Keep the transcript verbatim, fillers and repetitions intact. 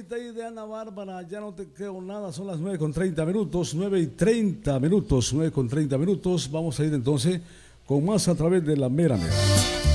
rolita ahí de Ana Bárbara, ya no te creo nada, son las nueve con treinta minutos, nueve y treinta minutos, nueve con treinta minutos. Vamos a ir entonces con más a través de la mera mera.